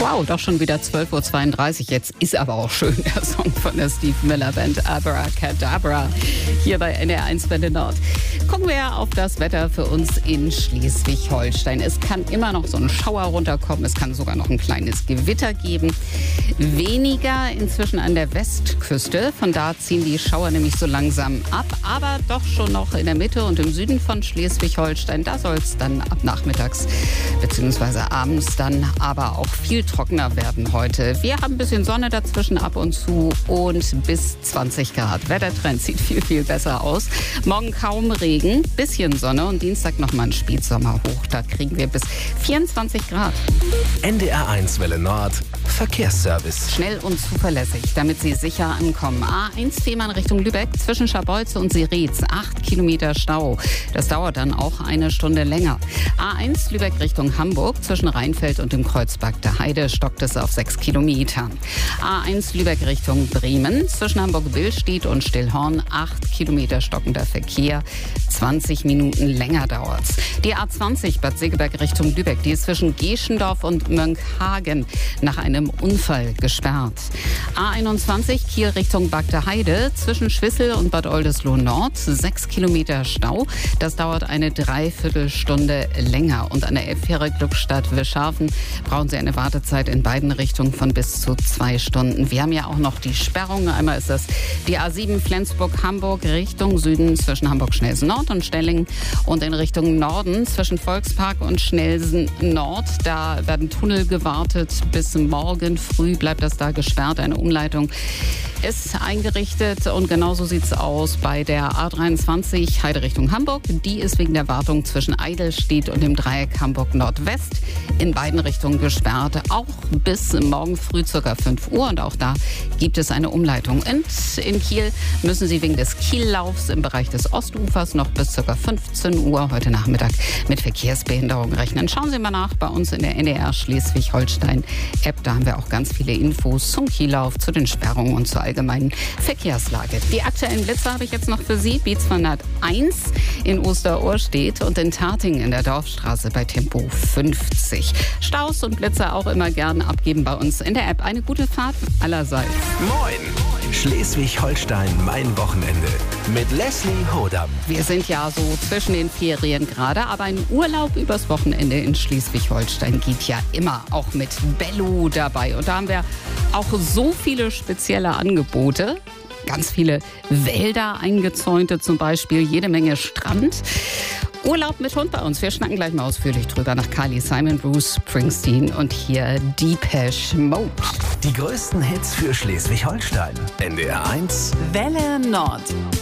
Wow, doch schon wieder 12.32 Uhr. Jetzt ist aber auch schön der Song von der Steve Miller Band Abracadabra hier bei NDR1 Welle Nord. Gucken wir auf das Wetter für uns in Schleswig-Holstein. Es kann immer noch so ein Schauer runterkommen. Es kann sogar noch ein kleines Gewitter geben. Weniger inzwischen an der Westküste. Von da ziehen die Schauer nämlich so langsam ab. Aber doch schon noch in der Mitte und im Süden von Schleswig-Holstein. Da soll es dann ab nachmittags bzw. abends dann aber auch viel trockener werden heute. Wir haben ein bisschen Sonne dazwischen ab und zu und bis 20 Grad. Wettertrend sieht viel, viel besser aus. Morgen kaum Regen, bisschen Sonne und Dienstag nochmal ein Spätsommerhoch. Da kriegen wir bis 24 Grad. NDR1 Welle Nord, Verkehrsservice. Schnell und zuverlässig, damit Sie sicher ankommen. A1 Fehmarn Richtung Lübeck zwischen Scharbeutze und Sirez. 8 Kilometer Stau. Das dauert dann auch eine Stunde länger. A1 Lübeck Richtung Hamburg zwischen Rheinfeld und dem Kreuzberg der Heide stockt es auf 6 Kilometer. A1 Lübeck Richtung Bremen zwischen Hamburg-Billstedt und Stillhorn 8 Kilometer stockender Verkehr. 20 Minuten länger dauert's. Die A20 Bad Segeberg Richtung Lübeck, die ist zwischen Geschendorf und Mönckehagen nach einem Unfall gesperrt. A21 Kiel Richtung Bagde Heide zwischen Schwissel und Bad Oldesloe Nord 6 Kilometer Stau. Das dauert eine Dreiviertelstunde länger. Und an der Elbfähre Glückstadt-Wischhafen brauchen Sie eine Wartezeit in beiden Richtungen von bis zu 2 Stunden. Wir haben ja auch noch die Sperrung. Einmal ist das die A7 Flensburg-Hamburg Richtung Süden zwischen Hamburg-Schnelsen Nord und Stellingen und in Richtung Norden zwischen Volkspark und Schnelsen Nord. Da werden Tunnel gewartet. Bis morgen früh bleibt das da gesperrt. Eine Umleitung ist eingerichtet und genauso sieht es aus bei der A23 Heide Richtung Hamburg. Die ist wegen der Wartung zwischen Eidelstedt und dem Dreieck Hamburg Nordwest in beiden Richtungen gesperrt. Auch bis morgen früh ca. 5 Uhr und auch da gibt es eine Umleitung. Und in Kiel müssen Sie wegen des Kiellaufs im Bereich des Ostufers noch bis ca. 15 Uhr heute Nachmittag mit Verkehrsbehinderung rechnen. Schauen Sie mal nach bei uns in der NDR Schleswig-Holstein-App. Da haben wir auch ganz viele Infos zum Kiellauf, zu den Sperrungen und zur allgemeinen Verkehrslage. Die aktuellen Blitze habe ich jetzt noch für Sie. Beats 101 in Osterohrstedt und in Tarting in der Dorfstraße bei Tempo 50. Staus und Blitze auch immer gern abgeben bei uns in der App. Eine gute Fahrt allerseits. Moin! Schleswig-Holstein, mein Wochenende. Mit Leslie Hodam. Wir sind ja so zwischen den Ferien gerade, aber ein Urlaub übers Wochenende in Schleswig-Holstein geht ja immer, auch mit Bello dabei. Und da haben wir auch so viele spezielle Angebote. Ganz viele Wälder eingezäunte zum Beispiel, jede Menge Strand. Urlaub mit Hund bei uns. Wir schnacken gleich mal ausführlich drüber nach Carly Simon, Bruce Springsteen und hier Depeche Mode. Die größten Hits für Schleswig-Holstein. NDR1 Welle Nord.